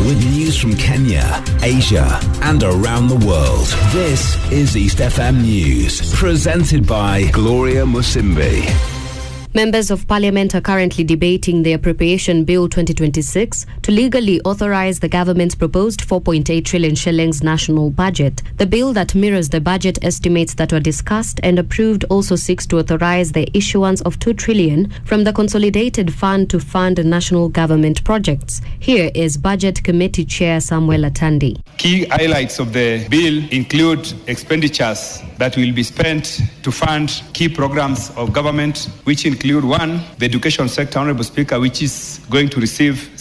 with news from Kenya, Asia, and around the world. This is East FM News, presented by Gloria Musimbi. Members of Parliament are currently debating the Appropriation Bill 2026 to legally authorize the government's proposed 4.8 trillion shillings national budget. The bill that mirrors the budget estimates that were discussed and approved also seeks to authorize the issuance of 2 trillion from the Consolidated Fund to fund national government projects. Here is Budget Committee Chair Samuel Atandi. Key highlights of the bill include expenditures that will be spent to fund key programs of government, which include one, the education sector, Honorable Speaker, which is going to receive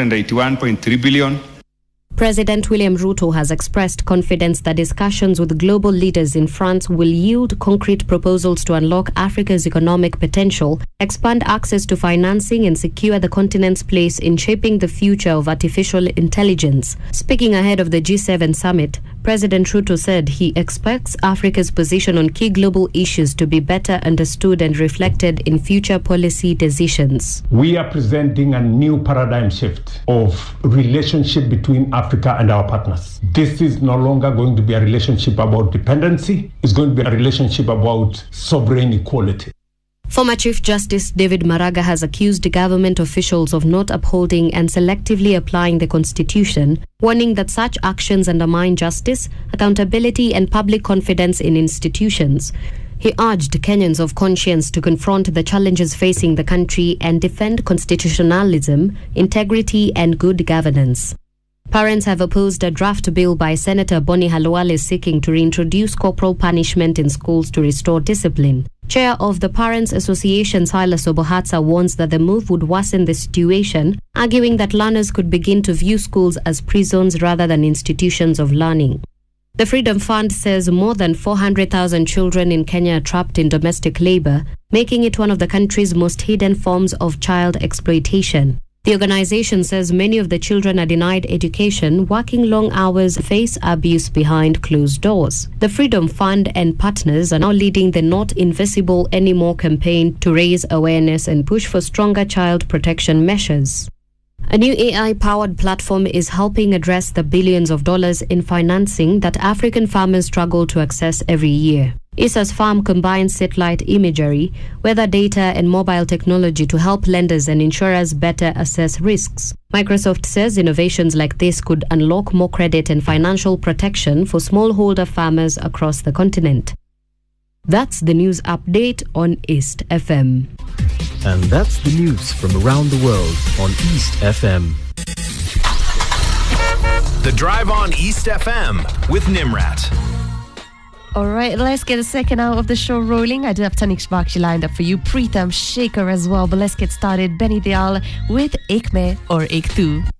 781.3 billion. President William Ruto has expressed confidence that discussions with global leaders in France will yield concrete proposals to unlock Africa's economic potential, expand access to financing, and secure the continent's place in shaping the future of artificial intelligence. Speaking ahead of the G7 summit, President Ruto said he expects Africa's position on key global issues to be better understood and reflected in future policy decisions. We are presenting a new paradigm shift of relationship between Africa and our partners. This is no longer going to be a relationship about dependency. It's going to be a relationship about sovereign equality. Former Chief Justice David Maraga has accused government officials of not upholding and selectively applying the Constitution, warning that such actions undermine justice, accountability, and public confidence in institutions. He urged Kenyans of conscience to confront the challenges facing the country and defend constitutionalism, integrity, and good governance. Parents have opposed a draft bill by Senator Boni Halwale seeking to reintroduce corporal punishment in schools to restore discipline. Chair of the Parents Association, Silas Obohatsa, warns that the move would worsen the situation, arguing that learners could begin to view schools as prisons rather than institutions of learning. The Freedom Fund says more than 400,000 children in Kenya are trapped in domestic labor, making it one of the country's most hidden forms of child exploitation. The organization says many of the children are denied education, working long hours, face abuse behind closed doors. The Freedom Fund and partners are now leading the Not Invisible Anymore campaign to raise awareness and push for stronger child protection measures. A new AI-powered platform is helping address the billions of dollars in financing that African farmers struggle to access every year. ISA's farm combines satellite imagery, weather data, and mobile technology to help lenders and insurers better assess risks. Microsoft says innovations like this could unlock more credit and financial protection for smallholder farmers across the continent. That's the news update on East FM. And that's the news from around the world on East FM. The Drive on East FM with Nimrat. All right, let's get the second hour of the show rolling. I do have Tanik Bakshi lined up for you, Pritam Shaker as well. But let's get started. Benny Dial with Ek Mein Aur Ek Tu.